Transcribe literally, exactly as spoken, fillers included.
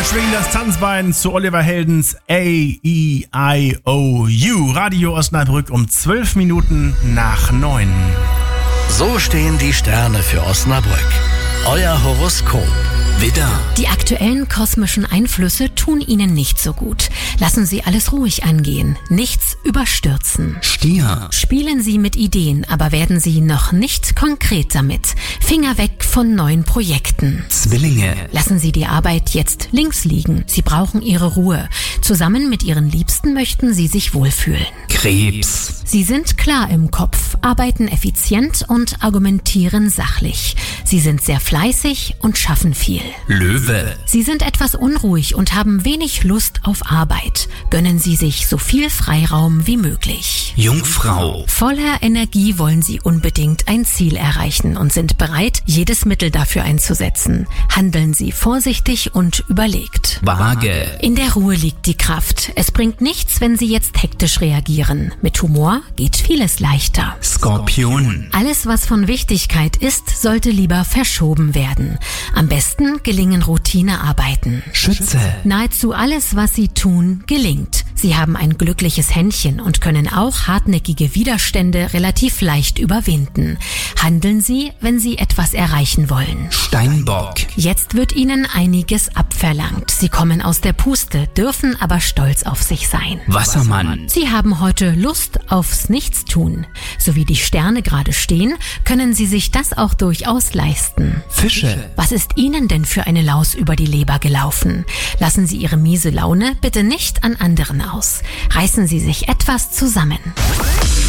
Schwingen das Tanzbein zu Oliver Heldens A E I O U. Radio Osnabrück um zwölf Minuten nach neun. So stehen die Sterne für Osnabrück. Euer Horoskop. Widder. Die aktuellen kosmischen Einflüsse tun Ihnen nicht so gut. Lassen Sie alles ruhig angehen, nichts überstürzen. Stier. Spielen Sie mit Ideen, aber werden Sie noch nicht konkret damit. Finger weg von neuen Projekten. Zwillinge. Lassen Sie die Arbeit jetzt links liegen. Sie brauchen Ihre Ruhe. Zusammen mit Ihren Liebsten möchten Sie sich wohlfühlen. Krebs. Sie sind klar im Kopf, arbeiten effizient und argumentieren sachlich. Sie sind sehr fleißig und schaffen viel. Löwe. Sie sind etwas unruhig und haben wenig Lust auf Arbeit. Gönnen Sie sich so viel Freiraum wie möglich. Jungfrau. Voller Energie wollen Sie unbedingt ein Ziel erreichen und sind bereit, jedes Mittel dafür einzusetzen. Handeln Sie vorsichtig und überlegt. Waage. In der Ruhe liegt die Kraft. Es bringt nichts, wenn Sie jetzt hektisch reagieren. Mit Humor geht vieles leichter. Skorpion. Alles, was von Wichtigkeit ist, sollte lieber verschoben werden. Am besten gelingen Routinearbeiten. Schütze. Nahezu alles, was Sie tun, gelingt. Sie haben ein glückliches Händchen und können auch hartnäckige Widerstände relativ leicht überwinden. Handeln Sie, wenn Sie etwas erreichen wollen. Steinbock. Jetzt wird Ihnen einiges abverlangt. Sie kommen aus der Puste, dürfen aber stolz auf sich sein. Wassermann. Sie haben heute Lust aufs Nichtstun. So wie die Sterne gerade stehen, können Sie sich das auch durchaus leisten. Fische. Was ist Ihnen denn für eine Laus über die Leber gelaufen? Lassen Sie Ihre miese Laune bitte nicht an anderen aus. Reißen Sie sich etwas zusammen.